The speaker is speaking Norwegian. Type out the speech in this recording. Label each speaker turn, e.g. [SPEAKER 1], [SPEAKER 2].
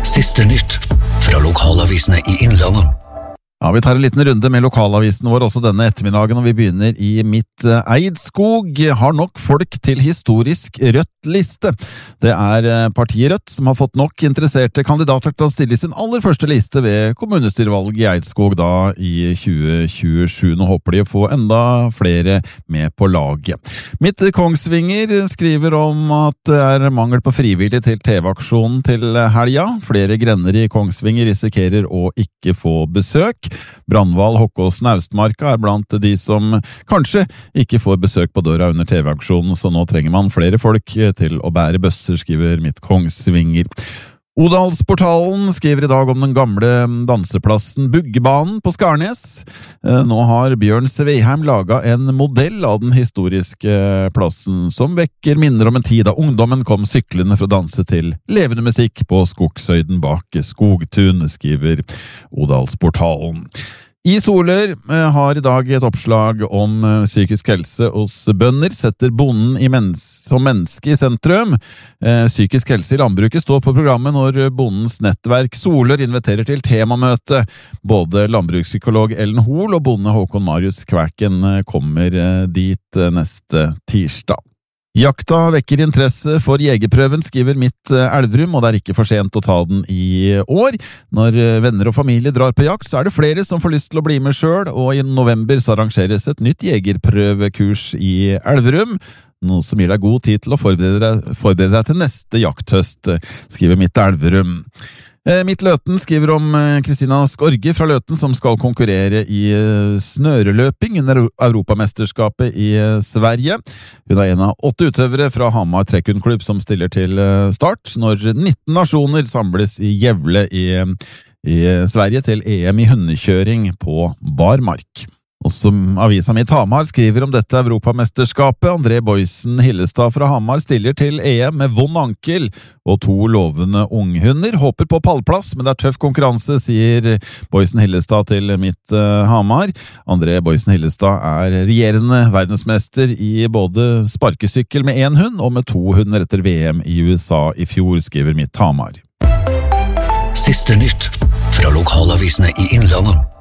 [SPEAKER 1] Siste nytt fra lokalavisene i Innlandet.
[SPEAKER 2] Ja, vi tar en liten runde med lokalavisen vår også denne ettermiddagen, og vi begynner i Mitt Eidskog. Har nok folk til historisk Rødt-liste. Det er partiet Rødt som har fått nok interesserte kandidater til å stille sin aller første liste ved kommunestyrevalget i Eidskog da i 2027. Nå håper de å få enda flere med på laget. Mitt Kongsvinger skriver om at det er mangel på frivillig til TV-aksjonen til helga. Flere grender i Kongsvinger risikerer å ikke få besøk. Brandval, Hokkåsen og Austmarka er blant de som kanskje ikke får besøk på døra under TV-aksjonen, så nå trenger man flere folk til å bære bøsser, skriver Mitt Kongsvinger. Odalsportalen skriver i dag om den gamle danseplassen Buggebanen på Skarnes. Nå har Bjørn Sveheim laget en modell av den historiske plassen, som vekker minner om en tid da ungdommen kom syklende for å danse til levende musikk på Skogshøyden bak Skogtun, skriver Odalsportalen. I Solør har i dag et oppslag om psykisk helse hos bønder, setter bonden som menneske i sentrum. Psykisk helse i landbruket står på programmet når bondens nettverk Solør inviterer til temamøte. Både landbrukspsykolog Ellen Hoel og bonde Håkon Marius Kvæken kommer dit neste tirsdag. Jakta vekker interesse for jegerprøven, skriver Mitt Elverum, og det er ikke for sent å ta den i år. Når venner og familie drar på jakt, så er det flere som får lyst til å bli med selv, og i november så arrangeres et nytt jegerprøvekurs i Elverum, noe som gir deg god tid til å forberede deg til neste jakthøst, skriver Mitt Elverum. Mitt Løten skriver om Kristina Skorge fra Løten som skal konkurrere i snøreløping under Europamesterskapet i Sverige. Hun er en av 8 utøvere fra Hamar Trekkhundklubb som stiller til start når 19 nasjoner samles i Gjevle i Sverige til EM i hundekjøring på barmark. Også avisa Mitt Hamar skriver om dette Europamesterskapet. André Boysen Hillestad fra Hamar stiller til EM med vond ankel og 2 lovende unghunder. Håper på pallplass, men det er tøff konkurranse, sier Boysen Hillestad til Mitt Hamar. André Boysen Hillestad er regjerende verdensmester i både sparkesykkel med 1 hund og med 2 hunder etter VM i USA i fjor, skriver Mitt Hamar.
[SPEAKER 1] Siste nytt fra lokalavisene i Innlandet.